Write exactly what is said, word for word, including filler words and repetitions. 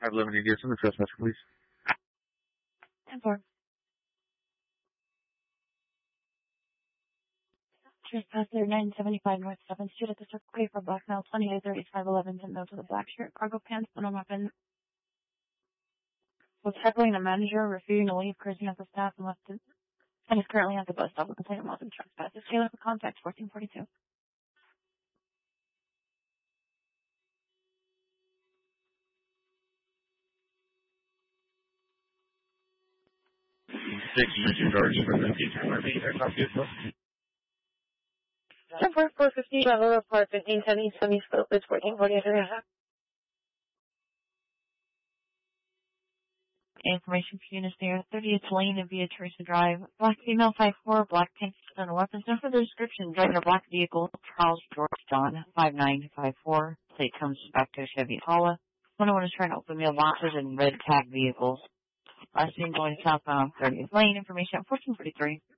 five eleven India, send the trespasser, please. ten four. Trespasser nine seventy-five North seventh Street at the Circle K for black male twenty-eight thirty five eleven and note to the black shirt, cargo pants, but no weapon. Was heckling a manager, refusing to leave, cursing at the staff, and left it, and is currently at the bus stop with the complaint of and trespasses. Taylor for contact fourteen forty-two. Six two charge for the vehicle. ten four four fifty, Bravo Park, fifteen ten East Sunny Slope, is fourteen forty-eight. Information for units there, thirtieth Lane and via Teresa Drive. Black female five four, black tank, and weapons. No further description. Driving a black vehicle, Charles George John, five nine five four. Plate comes back to Chevy Impala. one oh one is trying to open mailboxes and red tag vehicles. Last seen going southbound thirtieth Lane. Information at fourteen forty-three.